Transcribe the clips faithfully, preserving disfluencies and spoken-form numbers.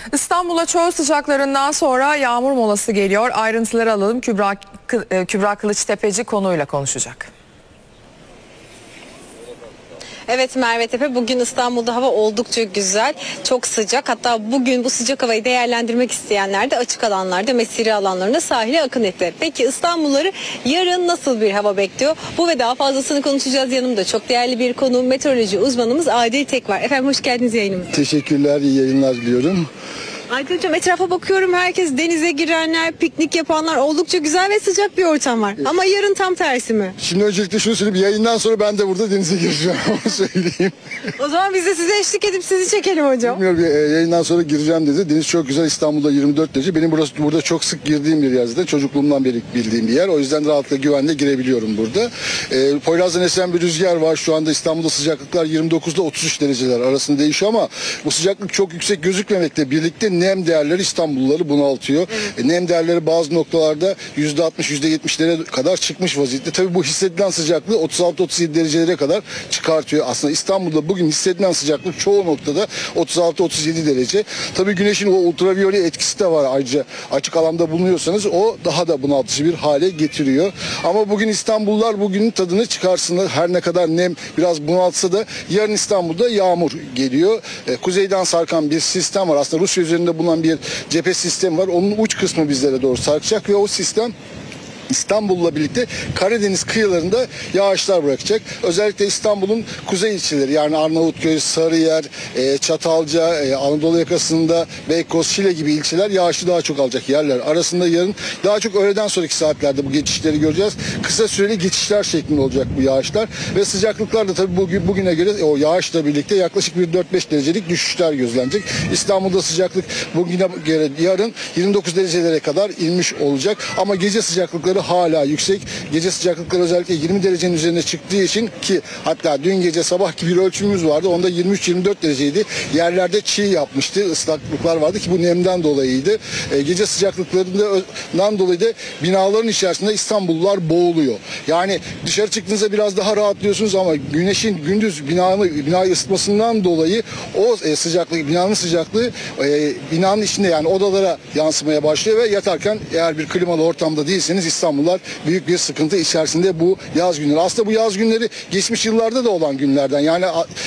İstanbul'a çöl sıcaklarından sonra yağmur molası geliyor. Ayrıntıları alalım. Kübra, Kübra Kılıçtepeci konuyla konuşacak. Evet Merve Tepe, bugün İstanbul'da hava oldukça güzel, çok sıcak. Hatta bugün bu sıcak havayı değerlendirmek isteyenler de açık alanlarda, mesire alanlarında sahile akın etti. Peki İstanbulluları yarın nasıl bir hava bekliyor? Bu ve daha fazlasını konuşacağız. Yanımda çok değerli bir konuğum, meteoroloji uzmanımız Adil Tek var. Efendim hoş geldiniz yayınımıza. Teşekkürler, iyi yayınlar diliyorum. Adil Hocam, etrafa bakıyorum, herkes denize girenler, piknik yapanlar, oldukça güzel ve sıcak bir ortam var. Ama yarın tam tersi mi? Şimdi öncelikle şunu söyleyeyim, yayından sonra ben de burada denize gireceğim, onu söyleyeyim. O zaman biz de size eşlik edip sizi çekelim hocam. Bilmiyorum, e, yayından sonra gireceğim dedi. Deniz çok güzel, İstanbul'da yirmi dört derece. Benim burası burada çok sık girdiğim bir yer zaten. Çocukluğumdan beri bildiğim bir yer. O yüzden rahatlıkla güvenle girebiliyorum burada. E, Poyraz'dan esen bir rüzgar var. Şu anda İstanbul'da sıcaklıklar yirmi dokuz ile otuz üç dereceler arasında değişiyor ama bu sıcaklık çok yüksek gözükmemekle birlikte nem değerleri İstanbulluları bunaltıyor. Evet. E, nem değerleri bazı noktalarda yüzde altmış yüzde yetmişlere kadar çıkmış vaziyette. Tabii bu hissedilen sıcaklığı otuz altı otuz yedi derecelere kadar çıkartıyor. Aslında İstanbul'da bugün hissedilen sıcaklık çoğu noktada otuz altı otuz yedi derece. Tabii güneşin o ultraviyole etkisi de var ayrıca. Açık alanda bulunuyorsanız o daha da bunaltıcı bir hale getiriyor. Ama bugün İstanbullular bugünün tadını çıkarsınlar. Her ne kadar nem biraz bunaltsa da yarın İstanbul'da yağmur geliyor. E, kuzeyden sarkan bir sistem var. Aslında Rusya üzerinde bulunan bir cephe sistemi var. Onun uç kısmı bizlere doğru sarkacak ve o sistem İstanbul'la birlikte Karadeniz kıyılarında yağışlar bırakacak. Özellikle İstanbul'un kuzey ilçeleri yani Arnavutköy, Sarıyer, e, Çatalca, e, Anadolu yakasında Beykoz, Şile gibi ilçeler yağışı daha çok alacak yerler. Arasında yarın daha çok öğleden sonraki saatlerde bu geçişleri göreceğiz. Kısa süreli geçişler şeklinde olacak bu yağışlar ve sıcaklıklar da tabii bugün, bugüne göre o yağışla birlikte yaklaşık bir dört beş derecelik düşüşler gözlenecek. İstanbul'da sıcaklık bugüne göre yarın yirmi dokuz derecelere kadar inmiş olacak ama gece sıcaklıkları hala yüksek. Gece sıcaklıkları özellikle yirmi derecenin üzerine çıktığı için ki hatta dün gece sabahki bir ölçümümüz vardı. Onda yirmi üç yirmi dört dereceydi. Yerlerde çiğ yapmıştı. Islaklıklar vardı ki bu nemden dolayıydı. E, gece sıcaklıklarından dolayı da binaların içerisinde İstanbullular boğuluyor. Yani dışarı çıktığınızda biraz daha rahatlıyorsunuz ama güneşin gündüz binanı, binayı ısıtmasından dolayı o e, sıcaklık, binanın sıcaklığı e, binanın içinde yani odalara yansımaya başlıyor ve yatarken eğer bir klimalı ortamda değilseniz İstanbul İstanbullular büyük bir sıkıntı içerisinde bu yaz günleri. Aslında bu yaz günleri geçmiş yıllarda da olan günlerden. Yani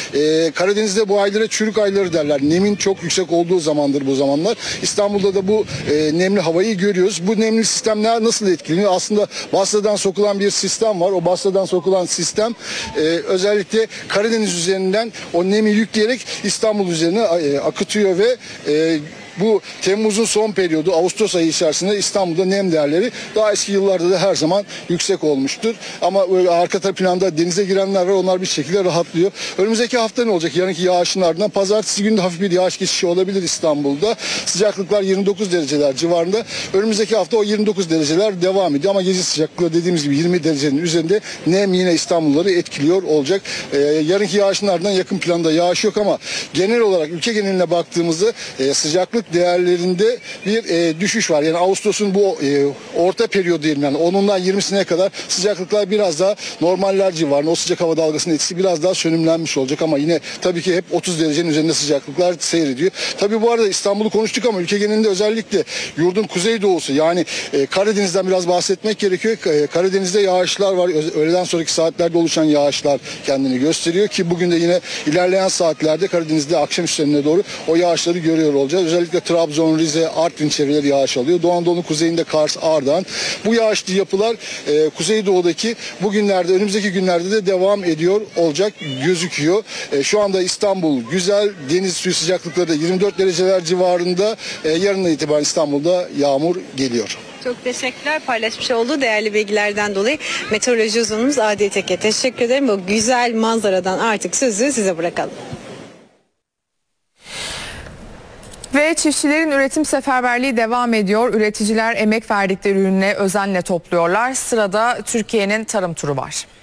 e, Karadeniz'de bu aylara çürük ayları derler. Nemin çok yüksek olduğu zamandır bu zamanlar. İstanbul'da da bu e, nemli havayı görüyoruz. Bu nemli sistemler nasıl etkileniyor? Aslında Basra'dan sokulan bir sistem var. O Basra'dan sokulan sistem e, özellikle Karadeniz üzerinden o nemi yükleyerek İstanbul üzerine e, akıtıyor ve e, bu Temmuz'un son periyodu Ağustos ayı içerisinde İstanbul'da nem değerleri daha eski yıllarda da her zaman yüksek olmuştur. Ama arka planda denize girenler var, onlar bir şekilde rahatlıyor. Önümüzdeki hafta ne olacak? Yarınki yağışın ardından pazartesi günü de hafif bir yağış geçişi olabilir İstanbul'da. Sıcaklıklar yirmi dokuz dereceler civarında. Önümüzdeki hafta o yirmi dokuz dereceler devam ediyor ama gece sıcaklığı dediğimiz gibi yirmi derecenin üzerinde nem yine İstanbulluları etkiliyor olacak. Ee, yarınki yağışın ardından yakın planda yağış yok ama genel olarak ülke geneline baktığımızda e, sıcaklık değerlerinde bir e, düşüş var. Yani Ağustos'un bu e, orta periyodu diyelim yani onundan yirmisine kadar sıcaklıklar biraz daha normaller civarında. O sıcak hava dalgasının etkisi biraz daha sönümlenmiş olacak ama yine tabii ki hep otuz derecenin üzerinde sıcaklıklar seyrediyor. Tabii bu arada İstanbul'u konuştuk ama ülke genelinde özellikle yurdun kuzeydoğusu yani e, Karadeniz'den biraz bahsetmek gerekiyor. E, Karadeniz'de yağışlar var. Öğleden sonraki saatlerde oluşan yağışlar kendini gösteriyor ki bugün de yine ilerleyen saatlerde Karadeniz'de akşam üstlerine doğru o yağışları görüyor olacağız. Özellikle Trabzon, Rize, Artvin çevreleri yağış alıyor. Doğu Anadolu'nun kuzeyinde Kars, Ardahan. Bu yağışlı yapılar e, Kuzeydoğu'daki bugünlerde, önümüzdeki günlerde de devam ediyor olacak gözüküyor. E, şu anda İstanbul güzel, deniz suyu sıcaklıkları da yirmi dört dereceler civarında. E, yarından itibaren İstanbul'da yağmur geliyor. Çok teşekkürler paylaşmış olduğu değerli bilgilerden dolayı. Meteoroloji uzmanımız Adil Tek'e teşekkür ederim. Bu güzel manzaradan artık sözü size bırakalım. Ve çiftçilerin üretim seferberliği devam ediyor. Üreticiler emek verdikleri ürünle özenle topluyorlar. Sırada Türkiye'nin tarım turu var.